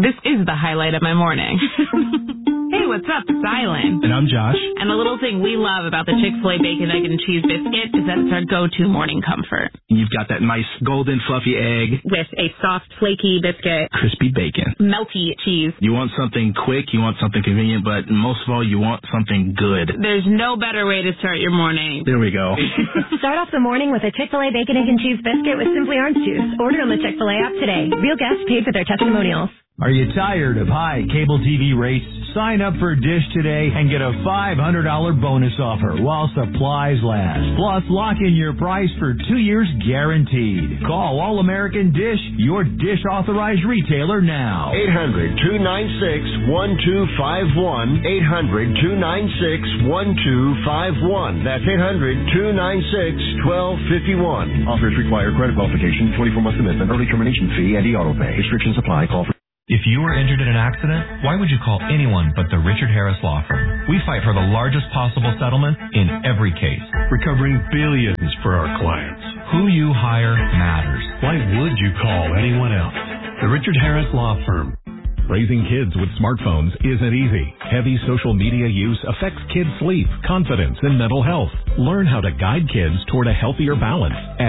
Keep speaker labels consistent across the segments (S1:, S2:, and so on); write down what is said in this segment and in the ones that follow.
S1: This is the highlight of my morning. Hey, what's up? It's Island.
S2: And I'm Josh.
S1: And the little thing we love about the Chick-fil-A Bacon, Egg, and Cheese Biscuit is that it's our go-to morning comfort.
S2: You've got that nice golden fluffy egg.
S1: With a soft, flaky biscuit.
S2: Crispy bacon.
S1: Melty cheese.
S2: You want something quick, you want something convenient, but most of all, you want something good.
S1: There's no better way to start your morning.
S2: There we go.
S3: Start off the morning with a Chick-fil-A Bacon, Egg, and Cheese Biscuit with Simply Orange Juice. Order on the Chick-fil-A app today. Real guests paid for their testimonials.
S4: Are you tired of high cable TV rates? Sign up for Dish today and get a $500 bonus offer while supplies last. Plus, lock in your price for 2 years guaranteed. Call All American Dish, your Dish authorized retailer now.
S5: 800-296-1251. 800-296-1251. That's 800-296-1251.
S6: Offers require credit qualification, 24-month commitment, early termination fee, and e-auto pay. Restrictions apply. Call for...
S7: If you were injured in an accident, why would you call anyone but the Richard Harris Law Firm? We fight for the largest possible settlement in every case.
S8: Recovering billions for our clients.
S7: Who you hire matters.
S8: Why would you call anyone else? The Richard Harris Law Firm.
S9: Raising kids with smartphones isn't easy. Heavy social media use affects kids' sleep, confidence, and mental health. Learn how to guide kids toward a healthier balance at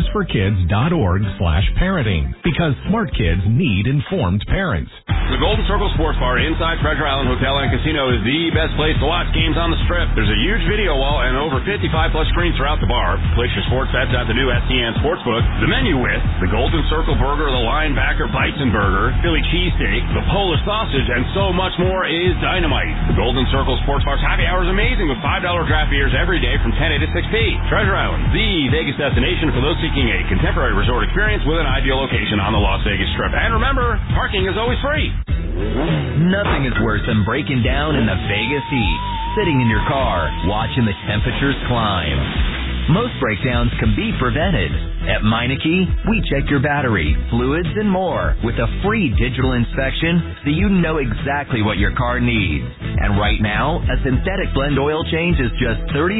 S9: carsforkids.org/parenting, because smart kids need informed parents.
S10: The Golden Circle Sports Bar inside Treasure Island Hotel and Casino is the best place to watch games on the Strip. There's a huge video wall and over 55-plus screens throughout the bar. Place your sports bets at the new STN Sportsbook. The menu with the Golden Circle Burger, the Linebacker Bison Burger, Philly Cheesesteak, the Polish Sausage, and so much more is dynamite. The Golden Circle Sports Bar's happy hour is amazing with $5 draft beers every day from 10 a to 6 p. Treasure Island, the Vegas destination for those seeking a contemporary resort experience with an ideal location on the Las Vegas Strip. And remember, parking is always free.
S11: Nothing is worse than breaking down in the Vegas heat, sitting in your car, watching the temperatures climb. Most breakdowns can be prevented. At Meineke, we check your battery, fluids, and more with a free digital inspection so you know exactly what your car needs. And right now, a synthetic blend oil change is just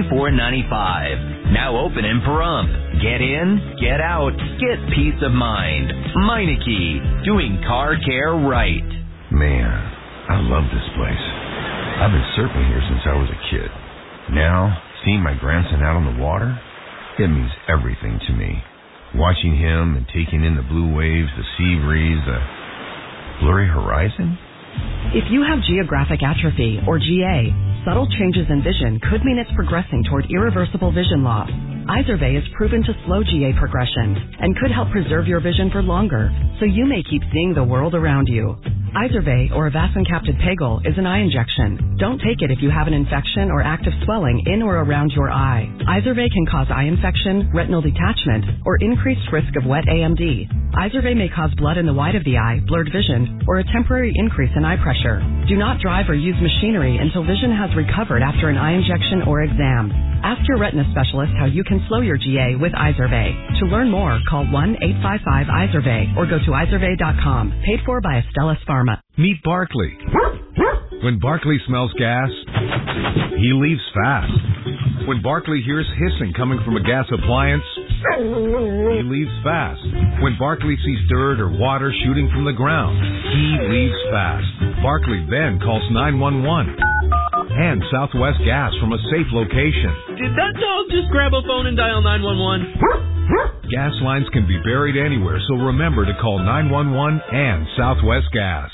S11: $34.95. Now open in Pahrump. Get in, get out, get peace of mind. Meineke, doing car care right.
S6: Man, I love this place. I've been surfing here since I was a kid. Now, seeing my grandson out on the water, it means everything to me. Watching him and taking in the blue waves, the sea breeze, the blurry horizon.
S12: If you have geographic atrophy, or GA, subtle changes in vision could mean it's progressing toward irreversible vision loss. Izervay is proven to slow GA progression and could help preserve your vision for longer, so you may keep seeing the world around you. Izervay, or avacincaptad pegol, is an eye injection. Don't take it if you have an infection or active swelling in or around your eye. Izervay can cause eye infection, retinal detachment, or increased risk of wet AMD. Izervay may cause blood in the white of the eye, blurred vision, or a temporary increase in eye pressure. Do not drive or use machinery until vision has recovered after an eye injection or exam. Ask your retina specialist how you can slow your GA with Izervay. To learn more, call 1-855-IZERVAY or go to izervay.com. Paid for by Astellas Pharma.
S13: Meet Barkley. When Barkley smells gas, he leaves fast. When Barkley hears hissing coming from a gas appliance, he leaves fast. When Barkley sees dirt or water shooting from the ground, he leaves fast. Barkley then calls 911 and Southwest Gas from a safe location.
S14: Did that dog just grab a phone and dial 911?
S13: Gas lines can be buried anywhere, so remember to call 911 and Southwest Gas.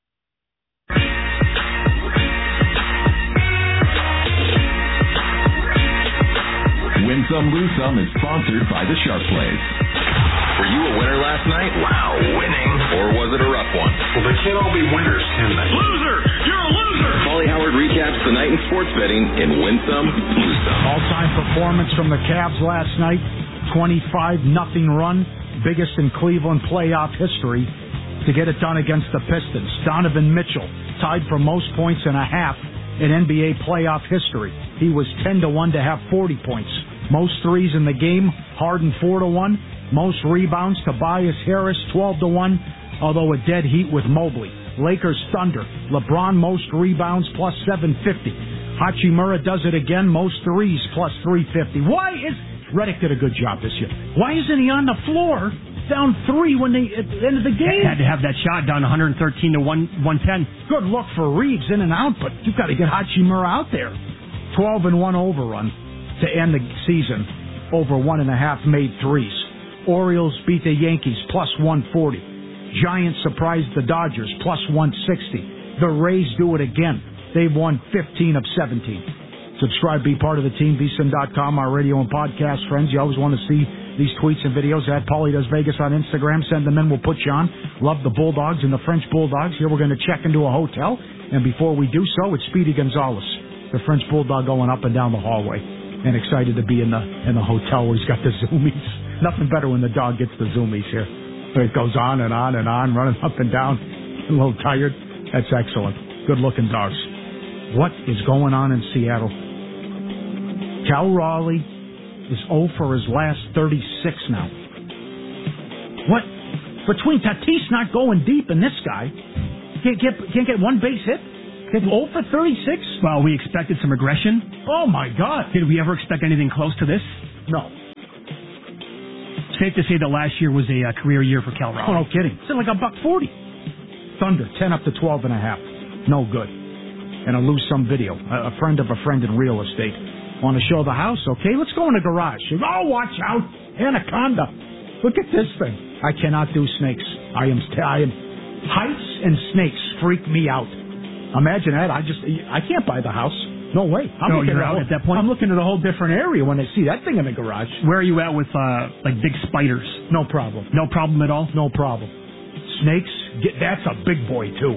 S15: Win Some, Lose Some is sponsored by the Sharp Place.
S16: Were you a winner last night? Wow, winning. Or was it a rough one?
S17: Well, they can't all be winners, can they?
S16: Loser! You're a loser! Paulie Howard recaps the night in sports betting in Win Some, Lose Some.
S18: All-time performance from the Cavs last night, 25-0 run, biggest in Cleveland playoff history to get it done against the Pistons. Donovan Mitchell tied for most points and a half in NBA playoff history. He was 10-1 to have 40 points. Most threes in the game, Harden 4-1. Most rebounds, Tobias Harris 12-1, although a dead heat with Mobley. Lakers Thunder, LeBron most rebounds plus 750. Hachimura does it again, most threes plus 350. Why is Redick did a good job this year? Why isn't he on the floor down 3 when they at the end of the game.
S19: Had to have that shot down 113 to 110.
S18: Good look for Reeves in and out, but you've got to get Hachimura out there. 12-1 overrun to end the season. Over 1.5 made threes. Orioles beat the Yankees plus 140. Giants surprised the Dodgers plus 160. The Rays do it again. They've won 15 of 17. Subscribe, be part of the team, vsin.com, our radio and podcast friends. You always want to see these tweets and videos at Paulie Does Vegas on Instagram. Send them in, we'll put you on. Love the Bulldogs and the French Bulldogs. Here we're going to check into a hotel. And before we do so, it's Speedy Gonzalez, the French Bulldog, going up and down the hallway. And excited to be in the hotel where he's got the zoomies. Nothing better when the dog gets the zoomies here. It goes on and on and on, running up and down. A little tired. That's excellent. Good-looking dogs. What is going on in Seattle? Cal Raleigh is 0 for his last 36 now. What? Between Tatis not going deep and this guy, can't get one base hit? Get 0 for 36?
S19: Well, we expected some regression.
S18: Oh, my God.
S19: Did we ever expect anything close to this?
S18: No.
S19: Safe to say that last year was a career year for Cal Raleigh.
S18: Oh, no kidding. It's like $140. Thunder, 10 up to 12.5. No good. And I lose some video. A friend of a friend in real estate. Want to show the house? Okay, let's go in the garage. Oh, watch out. Anaconda. Look at this thing. I cannot do snakes. I am heights and snakes freak me out. Imagine that. I can't buy the house. No way.
S19: You're out at that point?
S18: I'm looking at a whole different area when I see that thing in the garage.
S19: Where are you at with like big spiders?
S18: No problem.
S19: No problem at all?
S18: No problem. Snakes, that's a big boy too.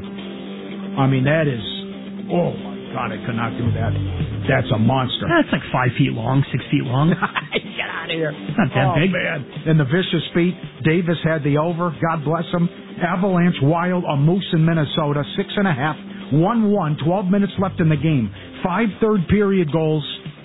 S18: I mean, that is, oh my God, I could not do that. That's a monster.
S19: That's like 5 feet long, 6 feet long.
S18: Get out of here.
S19: It's not that big.
S18: Man. And the vicious feet. Davis had the over. God bless him. Avalanche Wild, a Moose in Minnesota, 6.5. 1-1, 12 minutes left in the game. 5 third-period goals,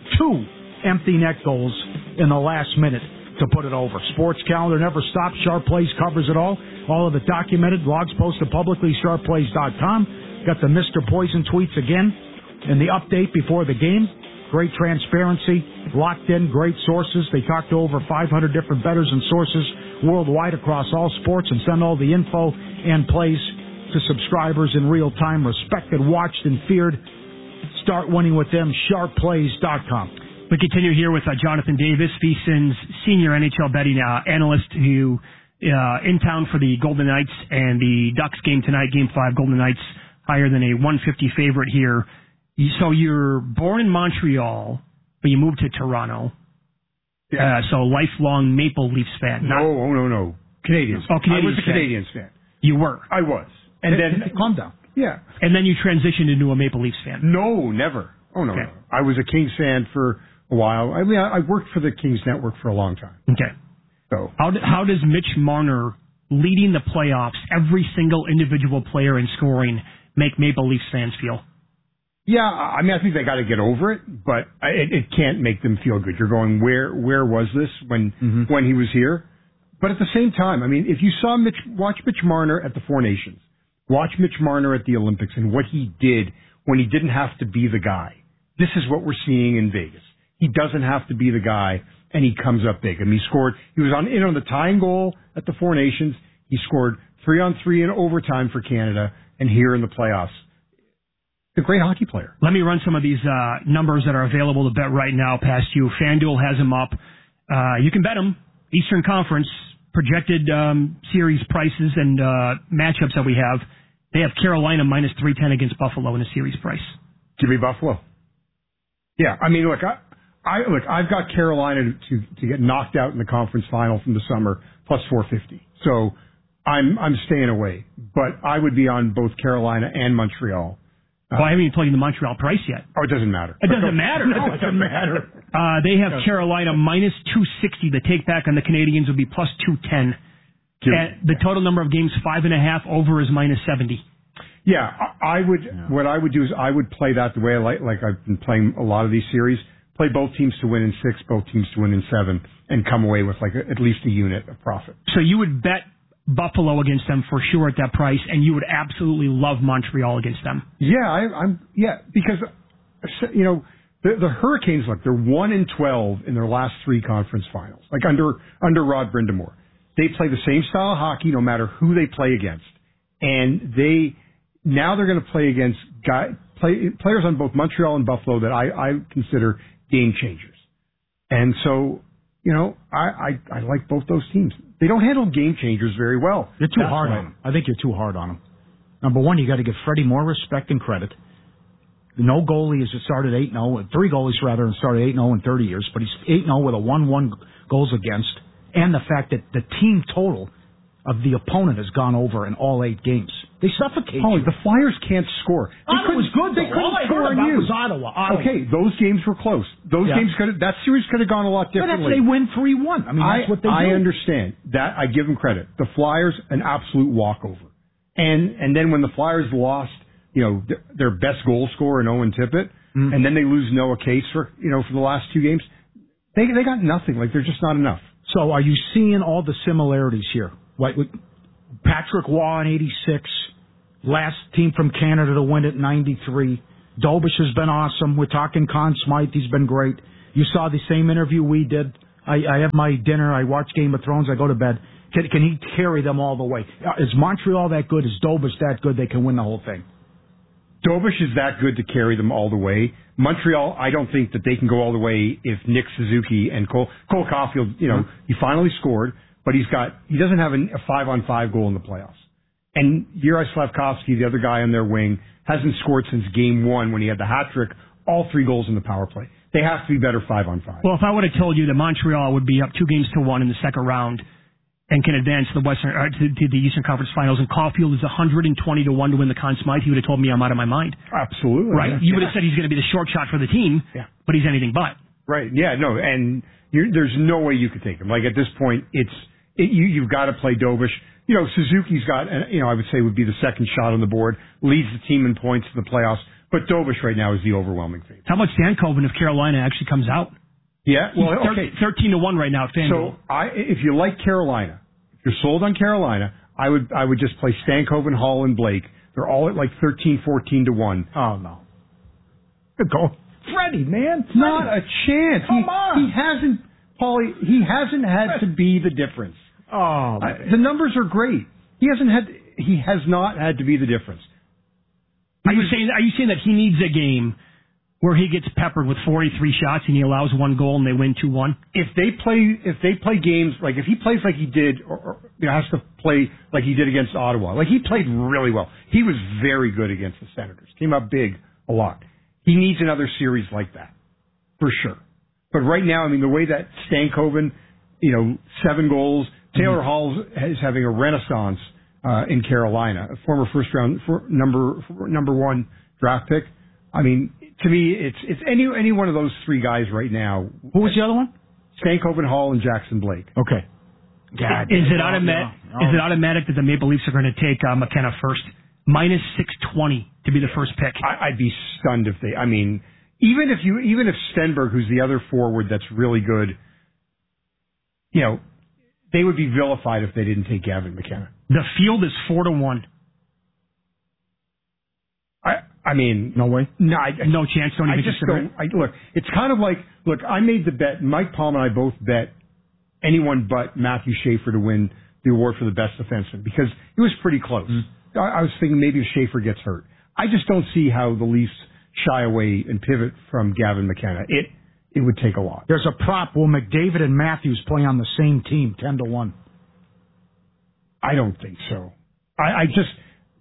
S18: 2 empty net goals in the last minute to put it over. Sports calendar never stops. Sharp Plays covers it all. All of it documented. Logs posted publicly, sharpplays.com. Got the Mr. Poison tweets again. And the update before the game. Great transparency. Locked in, great sources. They talk to over 500 different bettors and sources worldwide across all sports and send all the info and plays to subscribers in real time. Respected, watched, and feared. Start winning with them. Sharpplays.com.
S19: We continue here with Jonathan Davis, VSiN's senior NHL betting analyst, who in town for the Golden Knights and the Ducks game tonight, Game 5. Golden Knights higher than a 150 favorite here. So you're born in Montreal, but you moved to Toronto.
S20: Yeah.
S19: So lifelong Maple Leafs fan.
S20: No. Canadians.
S19: Oh, Canadians.
S20: I was a Canadians fan.
S19: You were?
S20: I was.
S19: And then
S18: calm down.
S20: Yeah.
S19: And then you transitioned into a Maple Leafs fan.
S20: No, never. Oh, no,
S19: okay.
S20: No. I was a Kings fan for a while. I mean, I worked for the Kings Network for a long time.
S19: Okay.
S20: So
S19: how does Mitch Marner leading the playoffs, every single individual player in scoring, make Maple Leafs fans feel?
S20: Yeah, I mean, I think they got to get over it, but it can't make them feel good. You're going, where was this when he was here? But at the same time, I mean, if you saw watch Mitch Marner at the Four Nations, watch Mitch Marner at the Olympics and what he did when he didn't have to be the guy. This is what we're seeing in Vegas. He doesn't have to be the guy, and he comes up big. I mean, he was in on the tying goal at the Four Nations. He scored 3-on-3 in overtime for Canada, and here in the playoffs. A great hockey player.
S19: Let me run some of these numbers that are available to bet right now past you. FanDuel has them up. You can bet them. Eastern Conference projected series prices and matchups that we have. They have Carolina minus 310 against Buffalo in a series price.
S20: Give me Buffalo. Yeah, I mean, look, I've got Carolina to get knocked out in the conference final from the summer plus 450. So I'm staying away. But I would be on both Carolina and Montreal.
S19: Well, I haven't even plugged in the Montreal price yet.
S20: Oh, it doesn't matter.
S19: It doesn't matter.
S20: No, it doesn't matter.
S19: They have Carolina minus 260. The take back on the Canadians would be plus 210. And the total number of games, 5.5. Over is minus 70.
S20: Yeah, I would. Yeah. What I would do is I would play that the way I like I've been playing a lot of these series. Play both teams to win in 6, both teams to win in 7, and come away with at least a unit of profit.
S19: So you would bet Buffalo against them for sure at that price, and you would absolutely love Montreal against them.
S20: Yeah, because the Hurricanes, look, they're 1-12 in their last 3 conference finals, like under Rod Brind'Amour. they play the same style of hockey no matter who they play against. And now they're going to play against players on both Montreal and Buffalo that I consider game changers. And so, I like both those teams. They don't handle game changers very well.
S18: You're too hard on them. I think you're too hard on them. Number one, you got to give Freddie more respect and credit. No goalie has started 8-0, 3 goalies rather, and started 8-0 in 30 years, but he's 8-0 with a 1-1 goals against, and the fact that the team total of the opponent has gone over in all 8 games. They suffocate you.
S20: The Flyers can't score.
S18: Ottawa was good.
S20: They couldn't score on you.
S18: Was Ottawa.
S20: Okay, those games were close. That series could have gone a lot differently.
S18: But they win 3-1. I mean, that's what they do.
S20: I understand that. I give them credit. The Flyers, an absolute walkover. And then when the Flyers lost, their best goal scorer in Owen Tippett, and then they lose Noah Case for the last 2 games, they got nothing. Like, they're just not enough.
S18: So are you seeing all the similarities here? Like with Patrick Waugh in 86, last team from Canada to win it in 93. Dobish has been awesome. We're talking Conn Smythe. He's been great. You saw the same interview we did. I have my dinner. I watch Game of Thrones. I go to bed. Can he carry them all the way? Is Montreal that good? Is Dobish that good? They can win the whole thing.
S20: Dobish is that good to carry them all the way. Montreal, I don't think that they can go all the way if Nick Suzuki and Cole Caulfield, he finally scored, but he doesn't have a 5-on-5 goal in the playoffs. And Juraj Slafkovsky, the other guy on their wing, hasn't scored since game 1 when he had the hat trick, all 3 goals in the power play. They have to be better 5-on-5.
S19: Well, if I would have told you that Montreal would be up 2-1 in the second round and can advance to the Eastern Conference Finals, and Caulfield is 120 to 1 to win the Conn Smythe, you would have told me I'm out of my mind.
S20: Absolutely.
S19: Right? You would have said he's going to be the short shot for the team, but he's anything but.
S20: Right. Yeah, no, and there's no way you could take him. Like, at this point, you've got to play Dobish. Suzuki's got, I would say would be the second shot on the board, leads the team in points in the playoffs, but Dobish right now is the overwhelming favorite.
S19: How about Stankoven if Carolina actually comes out?
S20: Yeah, well, okay.
S19: 13 to 1 right now at FanDuel.
S20: So if you like Carolina, if you're sold on Carolina, I would just play Stankoven, Hall, and Blake. They're all at like 13, 14 to 1.
S18: Oh no. Go, Freddie, man. Freddie.
S20: Not a chance.
S18: Come on.
S20: He hasn't, Paulie. He hasn't had to be the difference.
S18: Oh,
S20: the numbers are great. He has not had to be the difference.
S19: Are you saying that he needs a game where he gets peppered with 43 shots and he allows 1 goal and they win 2-1?
S20: If they play games, like if he plays like he did, or has to play like he did against Ottawa, like he played really well. He was very good against the Senators. Came up big a lot. He needs another series like that, for sure. But right now, I mean, the way that Stankoven, 7 goals, Taylor Hall is having a renaissance in Carolina, a former first-round number 1 draft pick. I mean, to me, it's any one of those 3 guys right now.
S18: Who was the other one?
S20: Stankoven, Hall, and Jackson Blake.
S18: Okay.
S19: Is it automatic that the Maple Leafs are going to take McKenna first? Minus 620 to be the first pick.
S20: I'd be stunned if they. I mean, even if Stenberg, who's the other forward that's really good, they would be vilified if they didn't take Gavin McKenna.
S19: The field is 4 to 1.
S20: I mean,
S18: no way.
S19: No chance. Don't even consider it.
S20: Look, it's kind of like, I made the bet. Mike Palm and I both bet anyone but Matthew Schaefer to win the award for the best defenseman because it was pretty close. I was thinking maybe if Schaefer gets hurt. I just don't see how the Leafs shy away and pivot from Gavin McKenna. It would take a lot.
S18: There's a prop. Will McDavid and Matthews play on the same team, 10 to 1?
S20: I don't think so. I just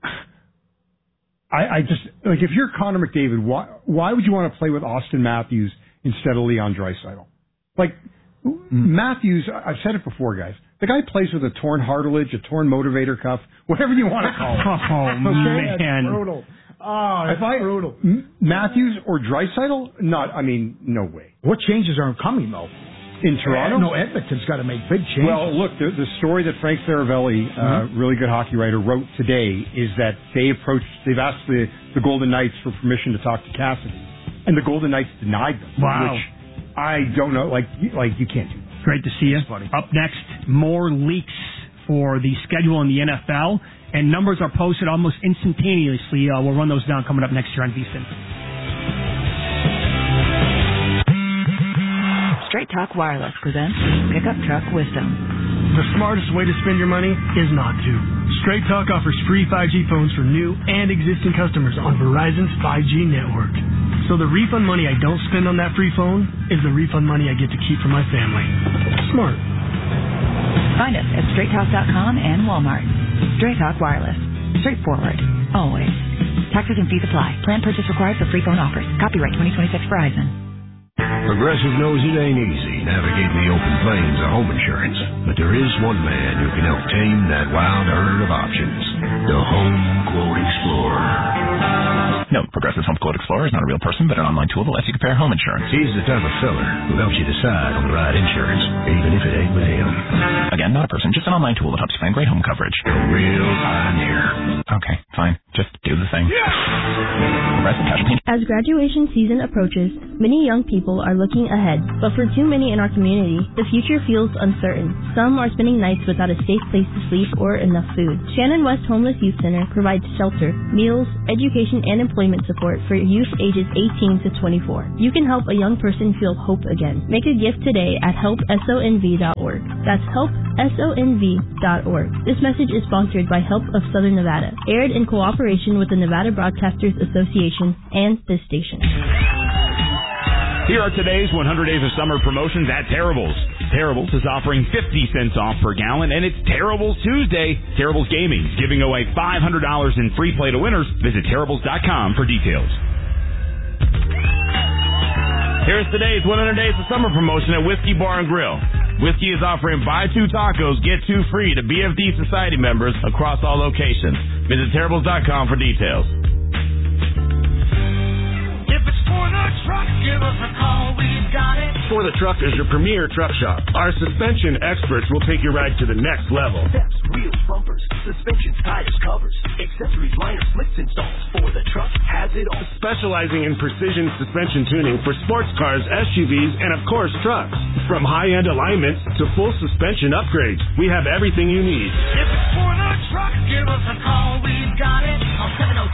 S20: like if you're Connor McDavid, why would you want to play with Austin Matthews instead of Leon Draisaitl? Like Matthews, I've said it before, guys. The guy plays with a torn cartilage, a torn motivator cuff, whatever you want to call it.
S19: Oh,
S20: okay?
S19: man.
S18: That's brutal. Oh, that's brutal.
S20: Matthews or Draisaitl? No way.
S18: What changes are coming, though?
S20: In Toronto?
S18: No, Edmonton's got to make big changes.
S20: Well, look, the story that Frank Saravelli, really good hockey writer, wrote today is that they've asked the Golden Knights for permission to talk to Cassidy, and the Golden Knights denied them.
S19: Wow.
S20: Which I don't know, like you can't do that.
S19: Great to see you. Up next, more leaks for the schedule in the NFL, and numbers are posted almost instantaneously. We'll run those down coming up next year on VSiN.
S21: Straight Talk Wireless presents Pickup Truck Wisdom. The smartest way to spend your money is not to. Straight Talk offers free 5G phones for new and existing customers on Verizon's 5G network. So the refund money I don't spend on that free phone is the refund money I get to keep for my family. Smart.
S22: Find us at straighttalk.com and Walmart. Straight Talk Wireless. Straightforward. Always. Taxes and fees apply. Plan purchase required for free phone offers. Copyright 2026 Verizon.
S23: Progressive knows it ain't easy navigating the open plains of home insurance, but there is one man who can help tame that wild herd of options. The Home Quote Explorer.
S24: No, Progressive Home Quote Explorer is not a real person, but an online tool that lets you compare home insurance.
S23: He's the type of fella who helps you decide on the right insurance, even if it ain't with him.
S24: Again, not a person, just an online tool that helps you find great home coverage.
S23: A real pioneer.
S24: Okay, fine. Just do the thing. Progressive Casualty.
S25: As graduation season approaches, many young people are looking ahead, but for too many in our community, the future feels uncertain. Some are spending nights without a safe place to sleep or enough food. Shannon West Homeless Youth Center provides shelter, meals, education, and employment support for youth ages 18 to 24. You can help a young person feel hope again. Make a gift today at helpsonv.org. That's helpsonv.org. This message is sponsored by Help of Southern Nevada, aired in cooperation with the Nevada Broadcasters Association and this station.
S10: Here are today's 100 Days of Summer promotions at Terrible's. Terrible's is offering 50 cents off per gallon, and it's Terrible's Tuesday. Terrible's Gaming is giving away $500 in free play to winners. Visit Terrible's.com for details. Here's today's 100 Days of Summer promotion at Whiskey Bar and Grill. Whiskey is offering buy 2 tacos, get 2 free to BFD Society members across all locations. Visit Terrible's.com for details.
S26: If it's for the truck, give us a call, we've got it.
S27: For the Truck is your premier truck shop. Our suspension experts will take your ride to the next level.
S28: Steps, wheels, bumpers, suspensions, tires, covers, accessories, liners, slicks, installs. For the Truck has it all.
S27: Specializing in precision suspension tuning for sports cars, SUVs, and of course trucks. From high-end alignments to full suspension upgrades, we have everything you need.
S26: If it's for the truck, give us a call, we've got it. On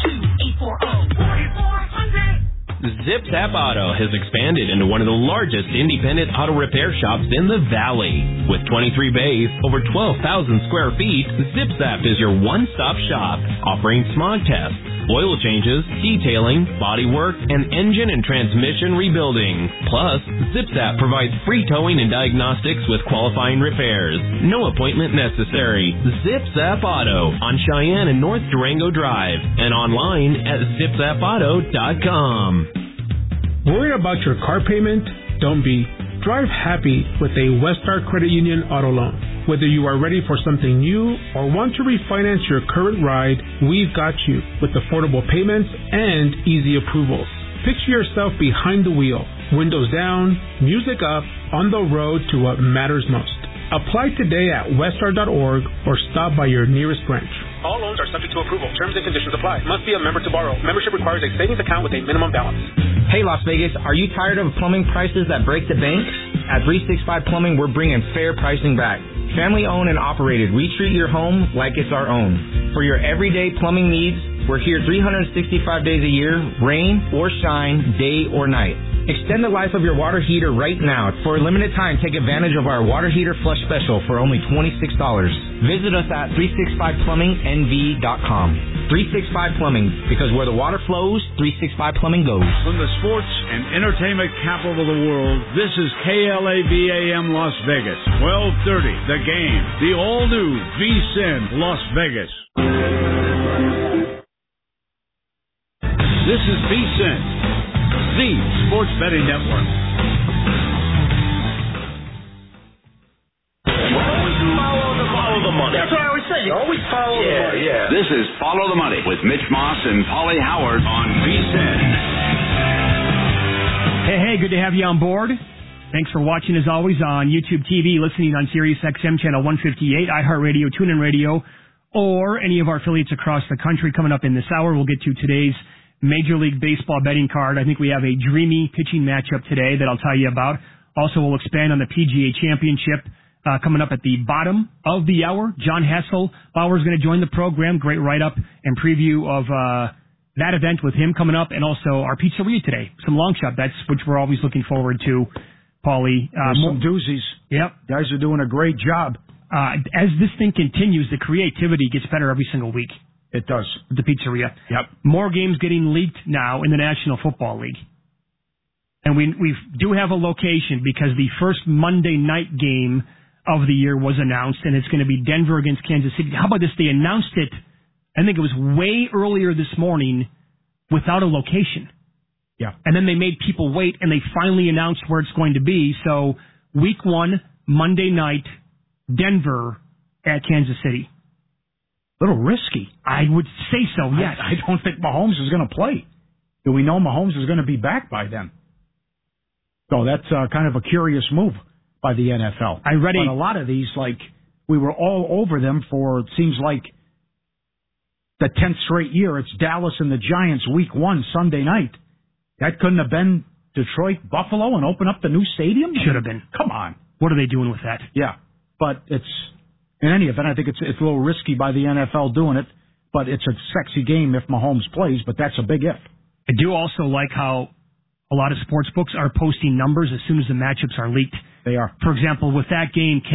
S26: 702-840-4400.
S29: Zip Zap Auto has expanded into one of the largest independent auto repair shops in the Valley. With 23 bays, over 12,000 square feet, Zip Zap is your one-stop shop, offering smog tests, oil changes, detailing, bodywork, and engine and transmission rebuilding. Plus, Zip Zap provides free towing and diagnostics with qualifying repairs. No appointment necessary. Zip Zap Auto on Cheyenne and North Durango Drive and online at zipzapauto.com.
S30: Worried about your car payment? Don't be. Drive happy with a Westar Credit Union auto loan. Whether you are ready for something new or want to refinance your current ride, we've got you with affordable payments and easy approvals. Picture yourself behind the wheel, windows down, music up, on the road to what matters most. Apply today at westar.org or stop by your nearest branch.
S31: All loans are subject to approval. Terms and conditions apply. Must be a member to borrow. Membership requires a savings account with a minimum balance.
S32: Hey, Las Vegas, are you tired of plumbing prices that break the bank? At 365 Plumbing, we're bringing fair pricing back. Family owned and operated, we treat your home like it's our own. For your everyday plumbing needs, we're here 365 days a year, rain or shine, day or night. Extend the life of your water heater right now. For a limited time, take advantage of our water heater flush special for only $26. Visit us at 365plummingnv.com. 365 Plumbing, because where the water flows, 365 Plumbing goes.
S33: From the sports and entertainment capital of the world, this is KLAVAM Las Vegas. 1230, The Game. The all-new VSiN Las Vegas. This is VSiN, the Sports Betting Network.
S16: Follow the money.
S26: That's what I always say. You always follow the money.
S16: Yeah. This is Follow the Money with Mitch Moss and Paulie Howard on VSiN.
S19: Hey, good to have you on board. Thanks for watching, as always, on YouTube TV, listening on Sirius XM Channel 158, iHeartRadio, TuneIn Radio, or any of our affiliates across the country. Coming up in this hour, we'll get to today's Major League Baseball betting card. I think we have a dreamy pitching matchup today that I'll tell you about. Also, we'll expand on the PGA Championship coming up at the bottom of the hour. John Hasselbauer is going to join the program. Great write-up and preview of that event with him coming up, and also our pizzeria today. Some long shot bets, which we're always looking forward to, Paulie.
S18: Some doozies.
S19: Yep.
S18: Guys are doing a great job.
S19: As this thing continues, the creativity gets better every single week.
S18: It does.
S19: The pizzeria.
S18: Yep.
S19: More games getting leaked now in the National Football League. And we do have a location because the first Monday night game of the year was announced, and it's going to be Denver against Kansas City. How about this? They announced it, I think it was way earlier this morning, without a location.
S18: Yeah.
S19: And then they made people wait, and they finally announced where it's going to be. So week 1, Monday night, Denver at Kansas City.
S18: A little risky.
S19: I would say so, yes.
S18: I don't think Mahomes is going to play. Do we know Mahomes is going to be back by then? So that's kind of a curious move by the NFL. But a lot of these, like, we were all over them for, it seems like, the 10th straight year. It's Dallas and the Giants week 1, Sunday night. That couldn't have been Detroit, Buffalo, and open up the new stadium?
S19: Should have been.
S18: Come on.
S19: What are they doing with that?
S18: Yeah. But it's, in any event, I think it's a little risky by the NFL doing it, but it's a sexy game if Mahomes plays, but that's a big if.
S19: I do also like how a lot of sports books are posting numbers as soon as the matchups are leaked.
S18: They are.
S19: For example, with that game,